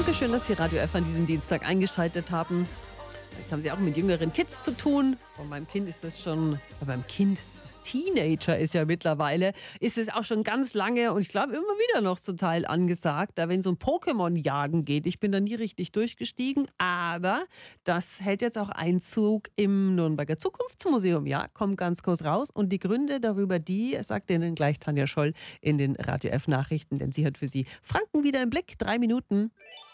Dankeschön, dass Sie Radio F an diesem Dienstag eingeschaltet haben. Vielleicht haben Sie auch mit jüngeren Kids zu tun. Bei meinem Kind ist das schon, Teenager ist ja mittlerweile, ist es auch schon ganz lange und ich glaube immer wieder noch zum Teil angesagt, da wenn so ein Pokémon-Jagen geht. Ich bin da nie richtig durchgestiegen, aber das hält jetzt auch Einzug im Nürnberger Zukunftsmuseum. Ja, kommt ganz kurz raus und die Gründe darüber, die sagt Ihnen gleich Tanja Scholl in den Radio F Nachrichten, denn sie hat für Sie Franken wieder im Blick. 3 Minuten.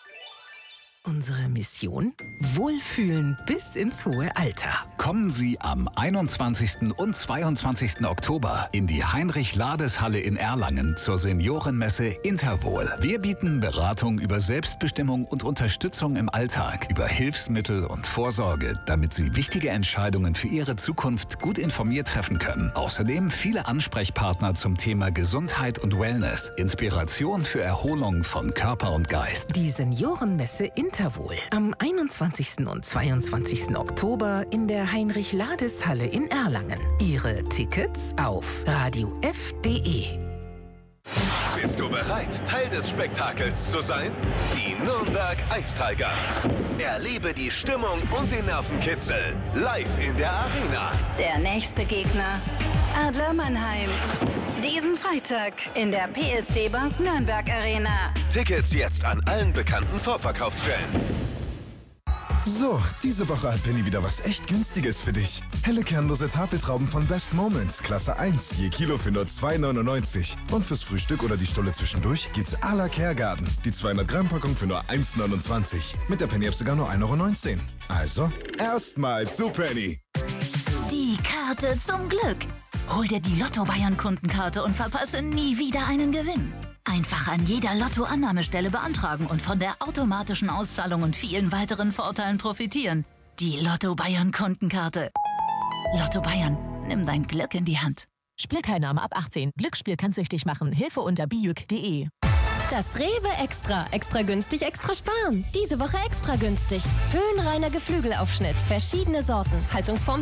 Unsere Mission? Wohlfühlen bis ins hohe Alter. Kommen Sie am 21. und 22. Oktober in die Heinrich-Lades-Halle in Erlangen zur Seniorenmesse Interwohl. Wir bieten Beratung über Selbstbestimmung und Unterstützung im Alltag, über Hilfsmittel und Vorsorge, damit Sie wichtige Entscheidungen für Ihre Zukunft gut informiert treffen können. Außerdem viele Ansprechpartner zum Thema Gesundheit und Wellness, Inspiration für Erholung von Körper und Geist. Die Seniorenmesse Interwohl am 21. und 22. Oktober in der Heinrich-Lades-Halle in Erlangen. Ihre Tickets auf radiof.de. Bist du bereit, Teil des Spektakels zu sein? Die Nürnberg Ice Tigers. Erlebe die Stimmung und den Nervenkitzel live in der Arena. Der nächste Gegner, Adler Mannheim. Diesen Freitag in der PSD Bank Nürnberg Arena. Tickets jetzt an allen bekannten Vorverkaufsstellen. So, diese Woche hat Penny wieder was echt Günstiges für dich. Helle kernlose Tafeltrauben von Best Moments, Klasse 1, je Kilo für nur 2,99. Und fürs Frühstück oder die Stulle zwischendurch gibt's à la Kergarten. Die 200 Gramm Packung für nur 1,29. Mit der Penny-App sogar nur 1,19 €. Also, erstmal zu Penny. Die Karte zum Glück. Hol dir die Lotto-Bayern-Kundenkarte und verpasse nie wieder einen Gewinn. Einfach an jeder Lotto-Annahmestelle beantragen und von der automatischen Auszahlung und vielen weiteren Vorteilen profitieren. Die Lotto-Bayern-Kundenkarte. Lotto Bayern, nimm dein Glück in die Hand. Spielteilnahme ab 18. Glücksspiel kann süchtig machen. Hilfe unter bijuk.de. Das Rewe Extra. Extra günstig, extra sparen. Diese Woche extra günstig. Höhenreiner Geflügelaufschnitt. Verschiedene Sorten. Haltungsform